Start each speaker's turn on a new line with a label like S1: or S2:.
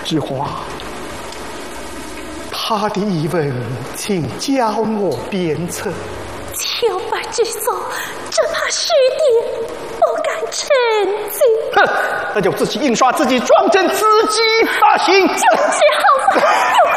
S1: 之话，他的疑问，请教我鞭策。
S2: 求法之所，只怕师弟不敢称罪。
S1: 哼，那就自己印刷，自己装帧，自己发行。
S2: 就是好法。